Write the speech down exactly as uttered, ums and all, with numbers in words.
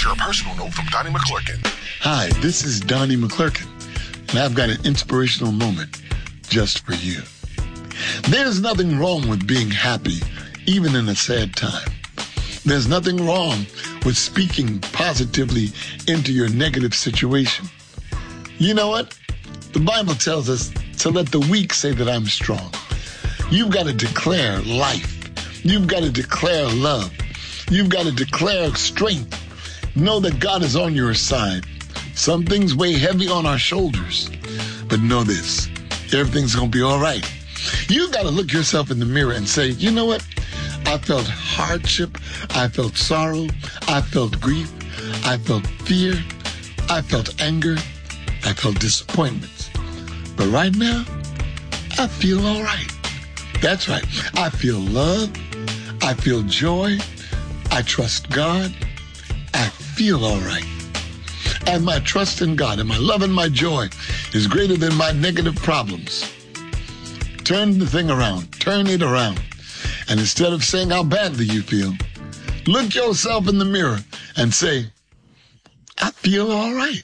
share a personal note from Donnie McClurkin. Hi, this is Donnie McClurkin, and I've got an inspirational moment just for you. There's nothing wrong with being happy, even in a sad time. There's nothing wrong with speaking positively into your negative situation. You know what? The Bible tells us to let the weak say that I'm strong. You've got to declare life. You've got to declare love. You've got to declare strength. Know that God is on your side. Some things weigh heavy on our shoulders, but know this, everything's going to be all right. You've got to look yourself in the mirror and say, you know what? I felt hardship. I felt sorrow. I felt grief. I felt fear. I felt anger. I felt disappointments. But right now, I feel all right. That's right. I feel love. I feel joy. I trust God. I feel all right. And my trust in God and my love and my joy is greater than my negative problems. Turn the thing around. Turn it around. And instead of saying how badly you feel, look yourself in the mirror and say, I feel all right.